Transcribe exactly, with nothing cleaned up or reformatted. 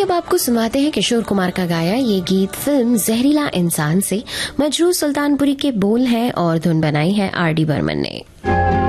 अब आपको सुनाते हैं किशोर कुमार का गाया ये गीत फिल्म जहरीला इंसान से। मजरूह सुल्तानपुरी के बोल हैं और धुन बनाई है आर डी बर्मन ने।